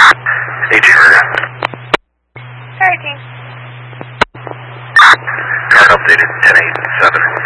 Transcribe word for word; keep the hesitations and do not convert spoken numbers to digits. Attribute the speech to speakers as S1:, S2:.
S1: H area.
S2: Sorry, team.
S1: Card updated ten eight seven.